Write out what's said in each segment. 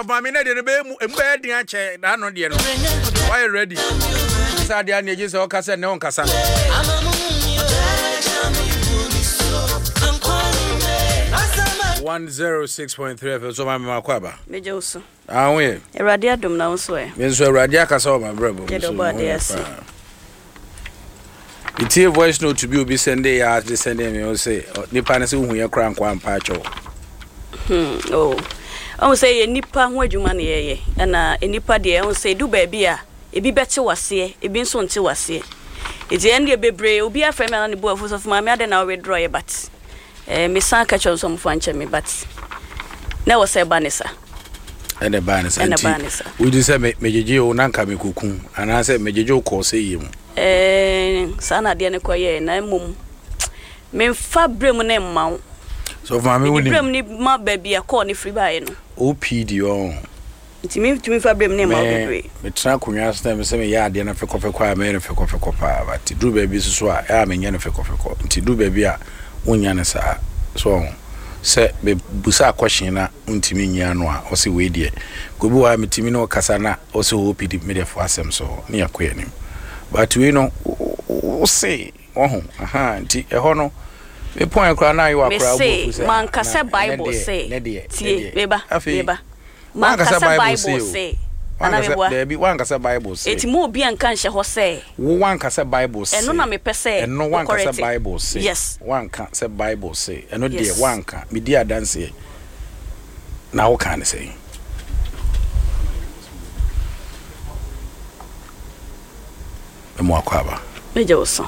my minute in a bed, and no dear. Why ready? Sadia, and you just all Cassa, no Cassa. 106.3 so my makwaba. Mejoso. Ah we. Eradia dum na so e. Me so eradia kasa my brother. It's a voice note to be sending ya the sending me say nipa na se hu ye kra nkwa mpa acho. Oh. Say nipa ho adwuma na ye na nipa de on say du ba bia ebi bete wase ebi nso nte wase. Iti ende bebre obi afrem na ne bo afu so ma me ade na we draw ye but me san ka chonso mfo anche me but na wo say banisa ene banisa we do say mejeje o nanka me kokun ana say mejeje o ko say yim sana de ne koye na mum me fa brem na mma so for me woni brem ni ma ba bia ko ni free buy no OPD on nti me fa brem na ma bebre me tra konwa sta me say me ya de na fekofeko a me ne fekofeko pa but du ba bi so a ya me nya ne fekofeko nti du ba bi a wonya ne sa so se be busa question na untimi nya no a o se we die go bi wa metimi no kasa na o se OPD me de fo asem so ne yakoya nim but we no o se aha nti e ho no me point kra na you akra bo se man kasa Bible say tie beba man kasa Bible say ana me boa there be one kasa Bible say eti mo obi anka nhye ho say wo one kasa Bible say eno na me pese eno one kasa Bible say yes one kasa Bible say eno de one ka me di adanse na wo kan say mo akwaba meje so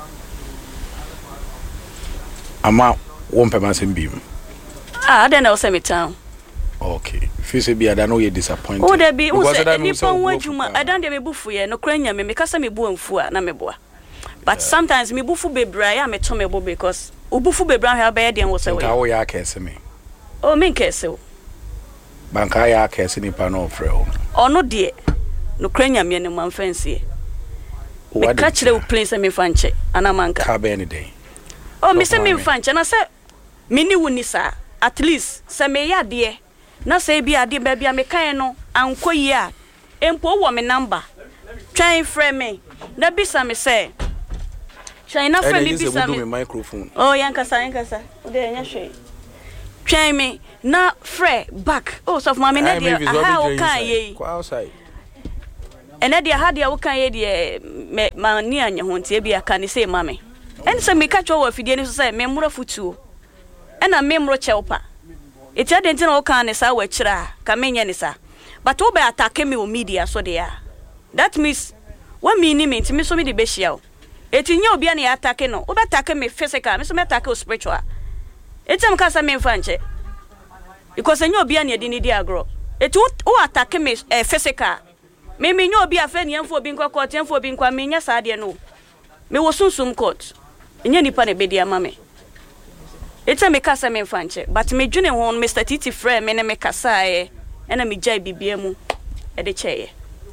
ama wo mpema sembim then I was me town. Okay. If you say be ada no you disappointed. Oh there be who say nipa won adwuma adan de me bufu ye no kranya me kasa me bu amfu a na me boa. But sometimes me bufu bebra ya me to me bo because ubufu bebra ha ba ye den wo say we. Nka wo ya kese me. Oh me kese o. Banka ya kese nipa no ofre o. Ono de no kranya me ne man fancy. Me ka kire wo place me fanche ana manka. Ka be any day. Oh me say me fanche na say me ni wuni sa at least say me ya de na say bi ade ba bia me kan no ankoyi a empo wo me number twan frame me na bisa me say twan na frame me bisa me microphone oh yankasa de nya hwe twan me na frame back oh so for me na dia aha wo kan ye go outside ena dia ha dia wo kan ye dia me mani anya ho ntie bia kan say mame en say me ka cho wa fidie ni so say me mura futuo ena me mro chewpa eti adenti na oka ne sa wa kira ka menye ne sa but wo be attack me o media so there that means what mean me ntimi so me de be hia o eti nya obi na attack no wo be attack me physical me so me attack o spiritual eti am ka sa me mfa nche because nya obi na de ni di agro eti wo attack me physical me nya obi afa ni amfo obi nkwa court amfo obi nkwa me nya sa de no me wo sunsum court nya nipa na be di ama me it's a me kasa me fanche but me dwene ho Mr. Titi frame me ne me kasa e na me jai bibia mu e de cheye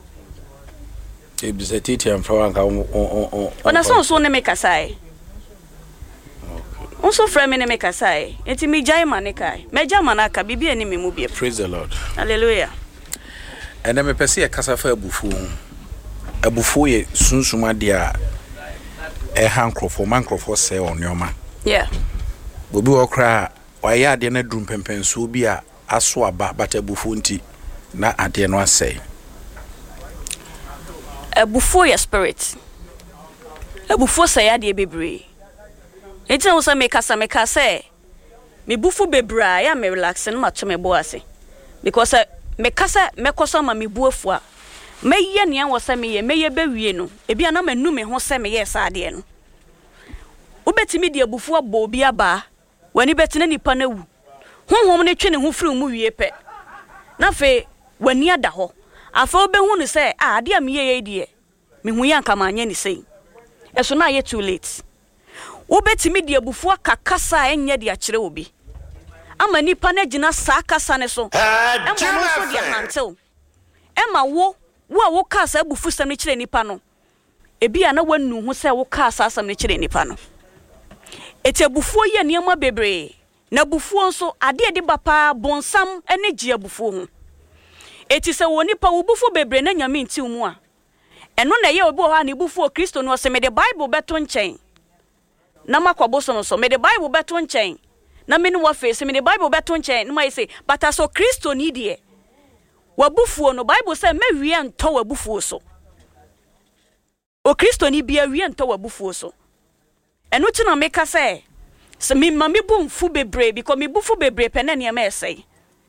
e Mr. Titi am from ka ona so ne me kasa e on so frame me ne me kasa e enti me jai maneka me jai manaka bibia ni me mu bia. Praise the Lord. Hallelujah. And me pese e kasa fa abufu ye sunsuma dia e hankrofo mankrofo se onyoma yeah bobi okra waya ade na drum pempenso bi a aso aba batabufu nti na ade no asai abufu your spirit abufu say ade bebre enti wo say me kasa me bufu bebra ya me relax no ma to me bo ase because me kasa me koso ma me buafu a me ye ne an wo say me ye bewie no ebi ana manu me ho say me ye sa ade no ubetimi de abufu abo bi aba wani betina nipa na wu honhom ne twe ne ho firi mu wie pe na fe wani ada ho afa obehu ne say ade am ye de me hu yanka ma anya ni sei eso na ye too late ubetimi de abufu akakasa enye de akire obi ama nipa na gina sa akasa ne so ema no so de hantel ema wo kasa abufu sam ne kire nipa no ebi ana wanu hu say wo kasa asam ne kire nipa no ete bufuo ye niam bebre na bufuo nso ade de bapa bonsam ene gie bufuo ho eti se woni pa wubufu bebre na nyame nti mu a eno na ye obi o ha na ibufu o Kristo no se me the Bible beto nchen na makwabo so me the Bible beto nchen na me no wa face me the Bible beto nchen no mai say but aso Kristo ni de wabufu no Bible say me wie nto wabufu so o Kristo ni bia wie nto wabufu so eno ti na me ka say se me mami bu mfu bebre because me bufu bebre pe na ne ma esai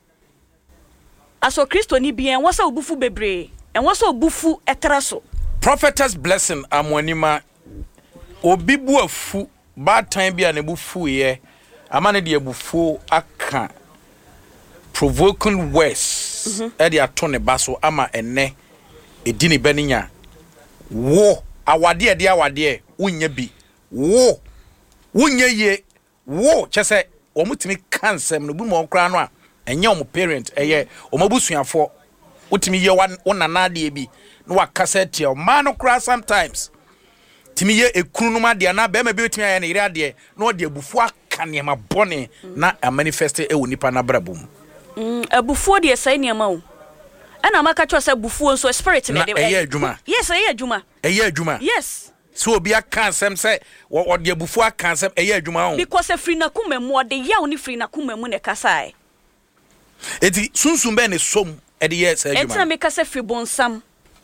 aso Kristo ni bia en wasa obufu bebre en wasa obufu etraso Prophetess Blessing Amwanima obi bu afu bad time bia ne bufu ye amane de abufu aka provoking words e de ato ne baso ama enne edi ne baninya wo awade de awade unya bi wo unya ye wo chese omutimi kansem no bu mo nkra no a enye omo parent eye omabusuafo utimi ye wonana de bi no wakasa tie ma no kra sometimes timi ye ekunu no ma de na be ma be utimi aye ne ire ade no de abufu aka ne ma bone na a manifest e wonipa na brabum abufu de sai ne ma o ana maka cho say abufu so spirit ne de eye adwuma yes eye adwuma yes so obi aka nsem say wo de abufu aka nsem eye adwuma o because free na kuma mu de ya oni free na kuma mu ne kasai eti sunsun be ne som e de yes adwuma eti na me ka say free bonsam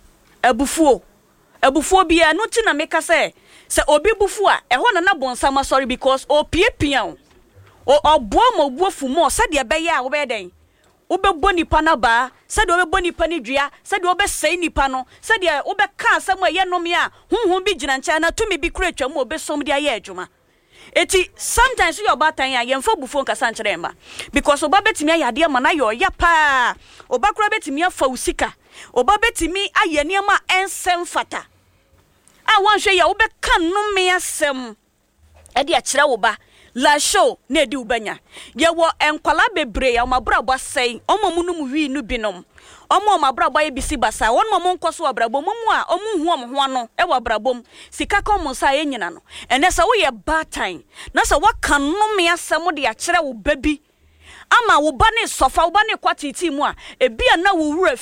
abufuo bia no ti na me ka say se obi bufu a e ho na bonsam sorry because o piepia o obo ma bufu mo se de be ya wo be den wo be boni pa na ba se de wo be boni pa ni dua se de wo be sei nipa no se de wo be ka asam a ye nom ya hunhun bi gina ncha na tumi bi kura atwa mo be som de aye adwuma eti sometimes you batan ya yemfa bufu nkasa nkyere mba because oba betimi ayade ma na yo ya pa oba kura betimi afa usika oba betimi aye niam ensem fata a wanhwe ya wo be kan no me asem e de akira wo ba la show na edi ubanya ye wo enkwala bebre ya mabrabo sei omomunum wi nu binom omo mabrabo ye bisi basa won mo nkoso abrabo mu a omu hu omo ho no e wo abrabom sika ka omo sa ye nyina no ene sa wo ye batan na sa waka no me asem de akire wo babi ama wo ba ne sofa wo ba ne kwatiti mu a ebia na wo wura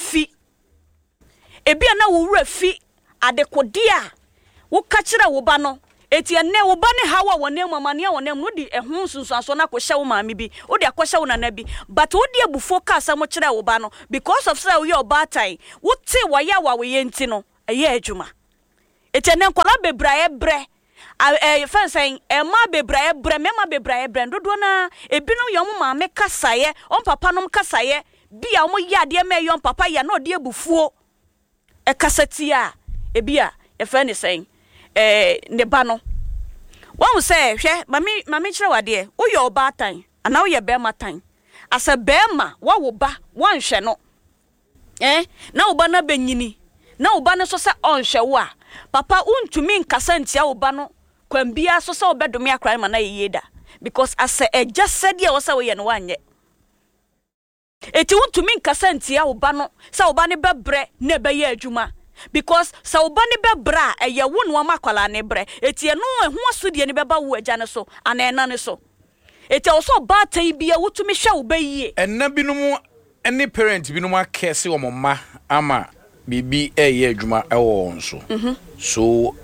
fi adekodia wo ka kire wo ba no eti ene wo ba ne hawa wone mamane wone no di ehun sunsun aso na ko hye wo maami bi wo di akɔhye wo nana bi but wo di abufo ka asam kire wo ba no because of say wo your bad time wo te wo ya wa wo ye nti no eye adwuma eti ene nkola bebrae bre fansen ma bebrae bre mema bebrae bre dodo na ebino yom maame kasaye on papa nom kasaye bia wo ya de me yom papa ya na odi abufuo e kasatia ebia e fa ne sen ne ba no won say hwe mami kire wade wo ye oba tan ana wo ye be matan asa be ma wo ba won hwe no na wo ba na benyini na wo ba ne so se on hwe wo a papa untumi nkasa ntia wo ba no kwambia so se obedome akran ma na yeda because asa just said ye wo se wo ye no wanye eti untumi nkasa ntia wo ba no se wo ba ne bebre na be ye adwuma because sa obani bebra eye wo no amakwala ne bre etie no ehu asudie ne beba wo agya ne so ana ena ne so etie wo so ba tan bia wotumi hwe wo bayie enna binumu any parent binumu akese wo mama ama bibi eye adwuma ewo nso so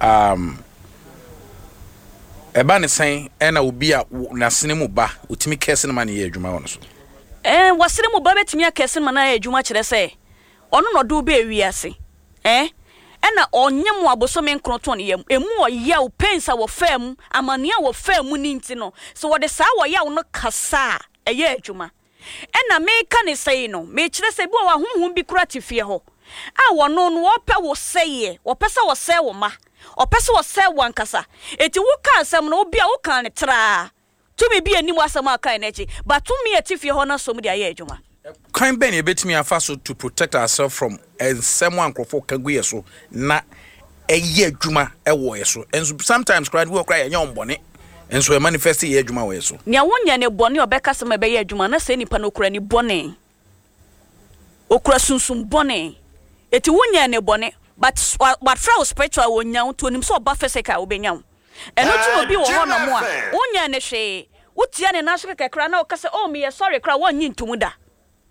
eba ne sen ena obi a nasene mu ba otimi kese ne ma ne ye adwuma won so wasene mu ba betimi akese ma na ye adwuma kire se ono no do be ewiase ena onyem abosome nkroto ne yam emu oya o pensa wo fam amane wo fam ni nti no so wo de sa wo ya wo no kasa eye adwuma ena me ka ne sei no me kire se bi wo ahunhun bi kura tifie ho a wo no no wo pe wo seye wo pesa wo se wo ma o pesa wo se wo ankasa eti wo ka asem no obi a wo kan ne tra tumi bi ani mu asem aka na echi but tumi etifie ho na so mu de aye adwuma kan ben e betimi afa so to protect ourselves from someone crofo kagu yeso na eye adwuma ewo yeso and sometimes cry we cry enya ombone and so manifest eye adwuma wo yeso nya wonya ne bone obeka se mebe ye adwuma na se nipa no kura ni bone okura sunsun bone eti wonya ne bone but fra spiritual wonya to nim so oba physical obenya eno tu obi wo ho no mo a wonya ne hwe wotia ne na so kekra na o ka se oh me sorry kra wonyi ntumuda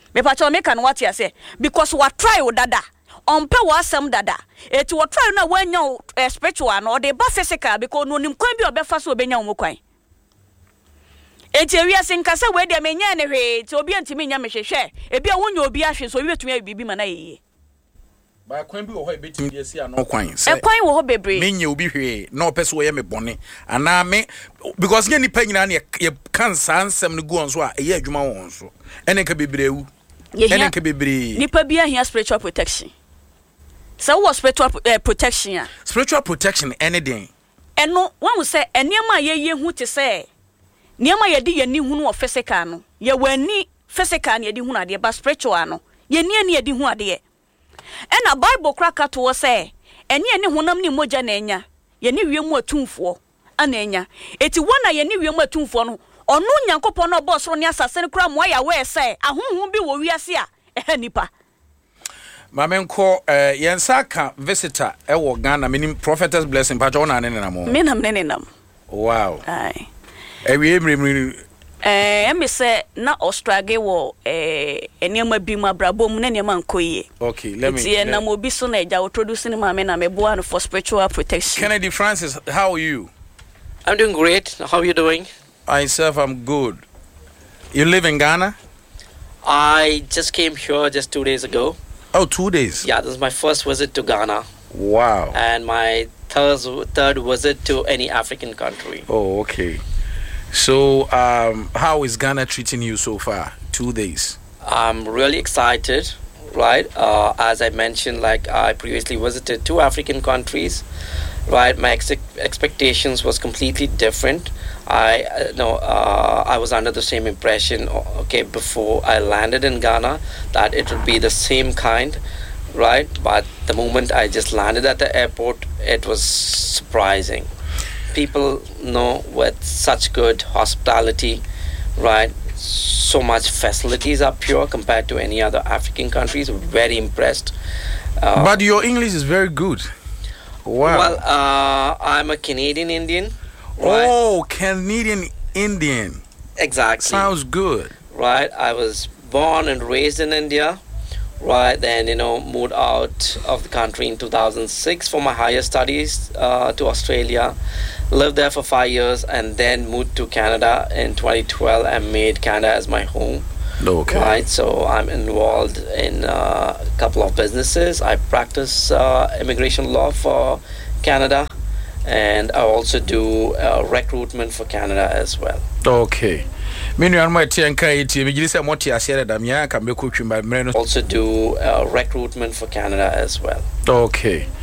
Me pa cho make an what you say because what try o dada on pe wa asem dada eti what try na wanya spiritual no dey ba physical because no nim kwan bi obefa so obenya wo kwan eti ewia sinkasa we dey menya ne hwe ti obi antimi nya mehwehwe ebi a wonya obi ahwe so obi betumi abibi mana yeye ba kwan bi wo ho ebetimi dey si ano kwan se kwan wo ho bebre menya obi hwe na opese wo ye me bone ana me because nye nipa nyina na ye cancer ansem no gu on so a eye adwuma won so ene ka bebrewu ene ka bebre nipa bi ahia spiritual protection so what spiritual protection spiritual protection anything eno wan say eniema ye hu te say niema ye di ye ni hu no physical no ye wani physical na ye di hu na de ba spiritual no ye ni ye di hu ade ena bible kraka to say eni honam ni moja na enya ye ni wiemu atumfo ana enya eti wona ye ni wiemu atumfo no onu nyankopon no boss ro ni asase ne kra mo ya we say ahonhon bi wo wiase a nipa Mamenko yensaka visitor ewo Ghana meaning prophetess blessing pa jona ne nam menam wow ai ewie emremri me say na Australia wo eniema bi ma brabom na niema nkoye okay let me see na mo bi so na eja wo producing ma me na me boa no for spiritual protection. Kennedy Francis, how are you? I'm doing great. How are you doing? Myself, I'm good. You live in Ghana? I just came here just 2 days ago. Oh, 2 days. Yeah, this is my first visit to Ghana. Wow. And my third visit to any African country. Oh, okay. So, how is Ghana treating you so far? 2 days. I'm really excited, right? As I mentioned, like I previously visited 2 African countries, right? My expectations was completely different. I was under the same impression, okay, before I landed in Ghana, that it would be the same kind, right? But the moment I just landed at the airport, it was surprising. People know with such good hospitality, right? So much facilities up here compared to any other African countries. Very impressed. But your English is very good. Wow. Well, I'm a Canadian Indian. Right? Oh, Canadian Indian. Exactly. Sounds good. Right. I was born and raised in India. Right. Then, moved out of the country in 2006 for my higher studies to Australia. Lived there for 5 years and then moved to Canada in 2012 and made Canada as my home. Okay. Right. So I'm involved in a couple of businesses. I practice immigration law for Canada. And I also do recruitment for Canada as well. Okay. Also do recruitment for Canada as well. Okay.